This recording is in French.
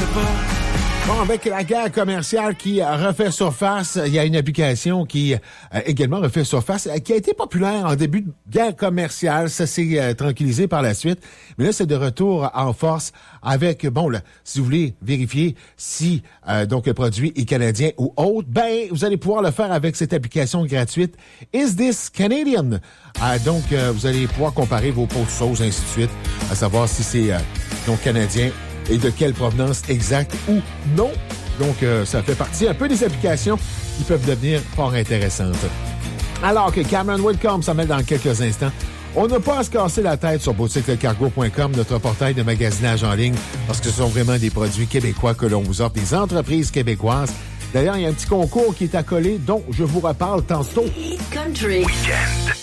Bon, avec la guerre commerciale qui refait surface, il y a une application qui également refait surface, qui a été populaire en début de guerre commerciale. Ça s'est tranquillisé par la suite. Mais là, c'est de retour en force avec, bon, là, si vous voulez vérifier si donc le produit est canadien ou autre, ben, vous allez pouvoir le faire avec cette application gratuite Is This Canadian? Donc, vous allez pouvoir comparer vos pots de sauce, ainsi de suite, à savoir si c'est donc canadien et de quelle provenance exacte ou non. Donc, ça fait partie un peu des applications qui peuvent devenir fort intéressantes. Alors que Cameron Whitcomb s'en mêle dans quelques instants, on n'a pas à se casser la tête sur boutiquelecargo.com, notre portail de magasinage en ligne, parce que ce sont vraiment des produits québécois que l'on vous offre, des entreprises québécoises. D'ailleurs, il y a un petit concours qui est accolé, dont je vous reparle tantôt. Country. Weekend.